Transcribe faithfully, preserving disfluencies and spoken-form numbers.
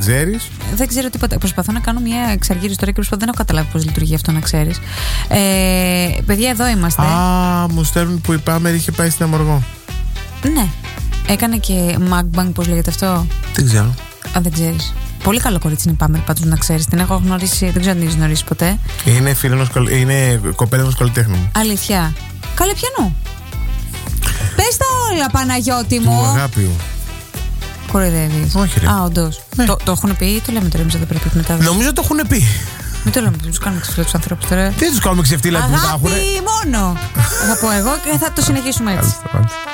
ξέρεις. Δεν ξέρω τίποτα. Προσπαθώ να κάνω μια εξαργύρωση τώρα και προσπαθώ, δεν έχω καταλάβει πώς λειτουργεί αυτό, να ξέρεις. Ε, παιδιά, εδώ είμαστε. Α, μου στέλνουν που η Πάμερ είχε πάει στην Αμοργό. Ναι. Έκανε και mukbang, πώς λέγεται αυτό. Δεν ξέρω. Α, δεν ξέρεις. Πολύ καλό κορίτσι είναι η Πάμερ, πάντως να ξέρεις. Την έχω γνωρίσει, δεν ξέρω αν την έχεις γνωρίσει ποτέ. Είναι, φίλος, είναι κοπέλα ενός καλλιτέχνη μου. Αλήθεια. Καλέ, πιανού. Πες τα όλα, Παναγιώτη μου. Του αγάπιου. Κοροϊδεύεις. Όχι, ρε. Α, όντως. Ναι. Το, το έχουν πει ή το λέμε τώρα εμείς εδώ πρέπει μετά. Νομίζω το έχουν πει. Μην το λέμε, δεν τους κάνουμε ξεφτύλα τους ανθρώπους τώρα. Τι τους κάνουμε ξεφτύλα που τα Αγάπη έχουν. μόνο. Θα πω εγώ και θα το συνεχίσουμε έτσι. Μάλιστα, μάλιστα.